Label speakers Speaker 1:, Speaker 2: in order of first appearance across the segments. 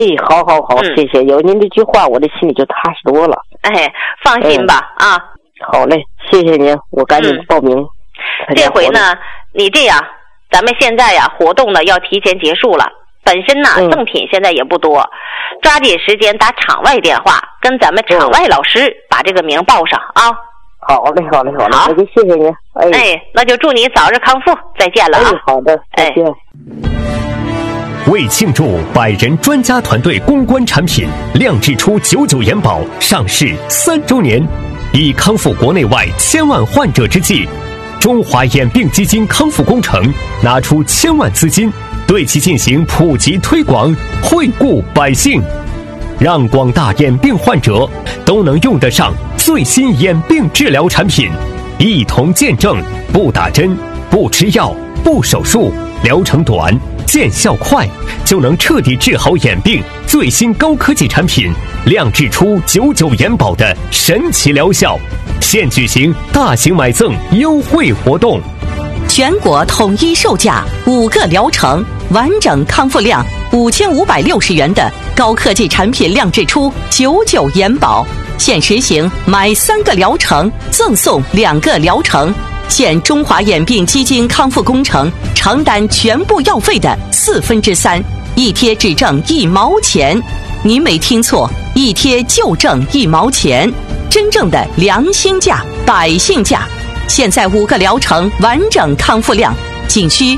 Speaker 1: 好，谢谢。有您这句话，我的心里就踏实多了。
Speaker 2: 哎，放心吧啊。
Speaker 1: 好嘞，谢谢您，我赶紧报名。
Speaker 2: 这回呢，你这样，咱们现在呀活动呢要提前结束了。本身呢赠品现在也不多，抓紧时间打场外电话，跟咱们场外老师把这个名报上啊。
Speaker 1: 好嘞，那就谢谢您。
Speaker 2: 那就祝你早日康复，再见了啊。
Speaker 1: 好的，再见。
Speaker 3: 为庆祝100人专家团队公关产品亮智初99元宝上市3周年，以康复国内外千万患者之际，中华眼病基金康复工程拿出1000万资金，对其进行普及推广，惠顾百姓，让广大眼病患者都能用得上最新眼病治疗产品，一同见证不打针、不吃药、不手术，疗程短、见效快，就能彻底治好眼病。最新高科技产品亮智初99元宝的神奇疗效，现举行大型买赠优惠活动，
Speaker 4: 全国统一售价5个疗程，完整康复量5560元的高科技产品亮智初99元宝，现实行买3个疗程赠送2个疗程，现中华眼病基金康复工程承担全部药费的3/4，一贴只挣1毛钱。您没听错，一贴就挣1毛钱，真正的良心价、百姓价。现在5个疗程完整康复量仅需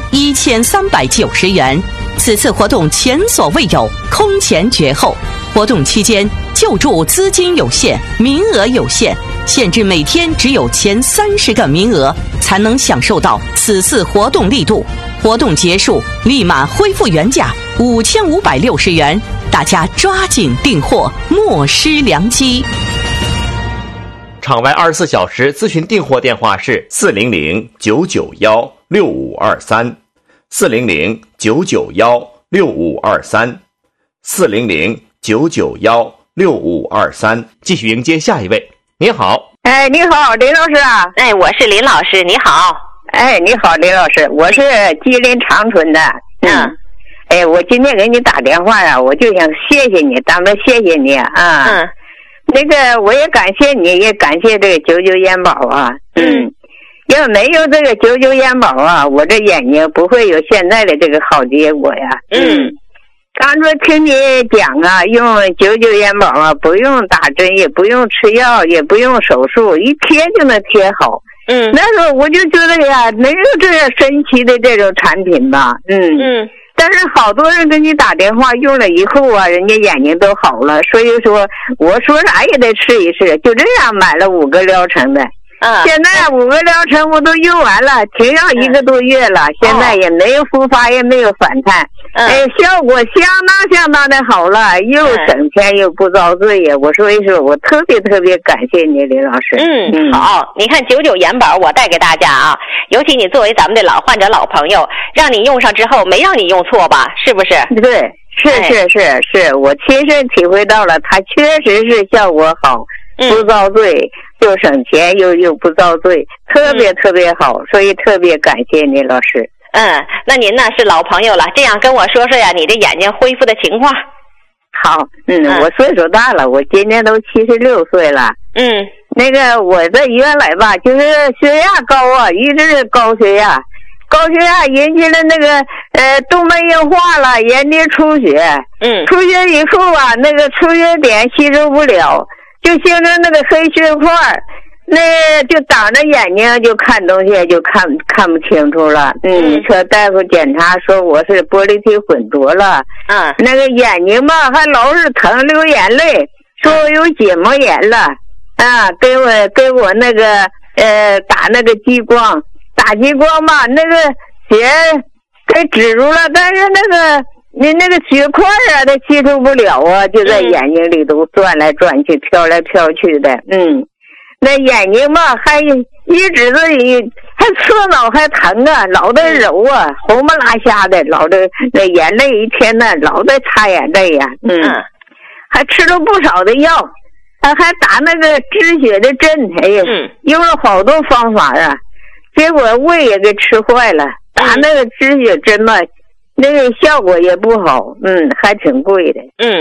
Speaker 4: 1390元，此次活动前所未有，空前绝后。活动期间救助资金有限，名额有限，限制每天只有前30个名额才能享受到此次活动力度。活动结束立马恢复原价5560元，大家抓紧订货，莫失良机。
Speaker 5: 场外24小时咨询订货电话是400-991-6523，400-991-6523。继续迎接下一位。你好。
Speaker 6: 你好，林老师啊。
Speaker 2: 我是林老师，你好。
Speaker 6: 你好，林老师，我是吉林长春的。我今天给你打电话呀，我就想谢谢你，当面谢谢你啊。那个我也感谢你，也感谢这个99元宝啊。要没有这个99元宝啊，我这眼睛不会有现在的这个好结果呀。刚才听你讲啊，用99元宝啊，不用打针，也不用吃药，也不用手术，一贴就能贴好。那时候我就觉得呀，没有这样神奇的这种产品吧。但是好多人给你打电话用了以后啊，人家眼睛都好了，所以说我说啥也得试一试，就这样买了5个疗程的。现在5个疗程我都用完了，停药1个多月了，现在也没有复发，也没有反弹。效果相当的好了，又省钱又不遭罪呀。所以说我特别感谢你，林老师。
Speaker 2: 好，你看99元宝我带给大家啊，尤其你作为咱们的老患者、老朋友，让你用上之后没让你用错吧？是不是？
Speaker 6: 对，是，我亲身体会到了，它确实是效果好，不遭罪，又省钱又不遭罪，特别好，所以特别感谢你，老师。
Speaker 2: 那您呢是老朋友了，这样跟我说说呀，你的眼睛恢复的情况。
Speaker 6: 好，我岁数大了，我今年都76岁了。那个我这原来吧，就是血压高啊，一直是高血压引起了那个动脉硬化了，眼睛出血。出血以后啊，那个出血点吸收不了，就形成那个黑血块，那就挡着眼睛，就看东西就看不清楚了。说大夫检查说我是玻璃体混浊了。那个眼睛吧还老是疼，流眼泪，说我有结膜炎了。给我那个打那个激光吧，那个血给止住了，但是你那个血块啊，它吸收不了啊，就在眼睛里头转来转去，飘来飘去的。那眼睛吧还一直的还侧脑还疼啊，老得揉啊，红不拉瞎的，老的那眼泪一天呢，老得擦眼泪呀。还吃了不少的药，还打那个止血的针，用了好多方法啊，结果胃也给吃坏了，打那个止血针嘛，那个效果也不好，还挺贵的。